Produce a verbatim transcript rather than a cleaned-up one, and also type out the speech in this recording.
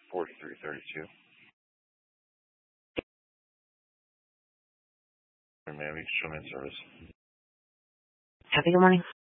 forty-three thirty-two. Miami, show me in service. Happy good morning.